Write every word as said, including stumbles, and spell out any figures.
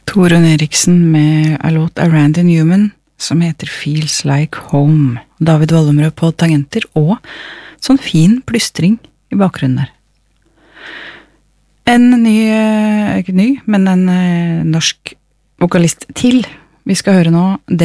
Torunn Eriksen med en låt av Randy Newman som heter Feels Like Home. David Wallumrød på tangenter og sånn fin plystring i bakgrunnen der. En ny, ikke ny, men en norsk vokalist til vi skal høre nå, det